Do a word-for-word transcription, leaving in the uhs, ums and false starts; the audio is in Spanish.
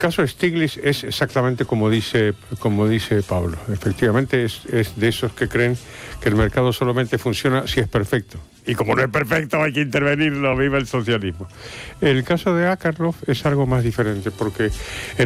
caso Stiglitz es exactamente como dice, como dice Pablo. Efectivamente es, es de esos que creen que el mercado solamente funciona si es perfecto. Y como no es perfecto hay que intervenirlo, viva el socialismo. El caso de Akerlof es algo más diferente porque